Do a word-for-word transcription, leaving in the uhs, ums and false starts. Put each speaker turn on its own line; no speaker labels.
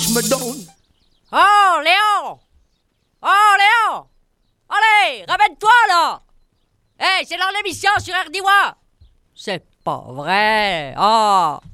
je me donne.
Oh, Léon! Oh, Léon! Allez, ramène-toi, là! Hé, hey, c'est dans l'émission sur R D W A! C'est pas vrai! Oh!